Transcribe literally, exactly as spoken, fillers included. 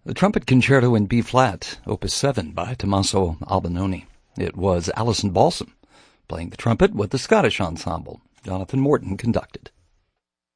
The Trumpet Concerto in B-flat, Opus seven by Tommaso Albinoni. It was Alison Balsam playing the trumpet with the Scottish ensemble. Jonathan Morton conducted.